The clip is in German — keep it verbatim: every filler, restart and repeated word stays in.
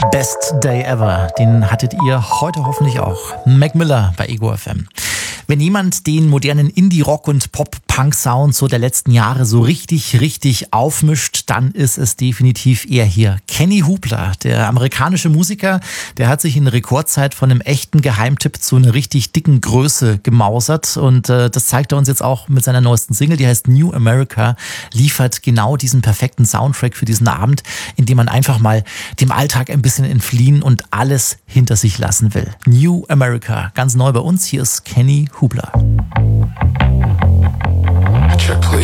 Best Day Ever, den hattet ihr heute hoffentlich auch. Mac Miller bei Ego F M. Wenn jemand den modernen Indie-Rock- und Pop-Punk-Sound so der letzten Jahre so richtig, richtig aufmischt, dann ist es definitiv er hier. Kenny Hoopla, der amerikanische Musiker, der hat sich in Rekordzeit von einem echten Geheimtipp zu einer richtig dicken Größe gemausert. Und äh, das zeigt er uns jetzt auch mit seiner neuesten Single, die heißt New America, liefert genau diesen perfekten Soundtrack für diesen Abend, in dem man einfach mal dem Alltag ein bisschen entfliehen und alles hinter sich lassen will. New America, ganz neu bei uns. Hier ist Kenny Hoopla.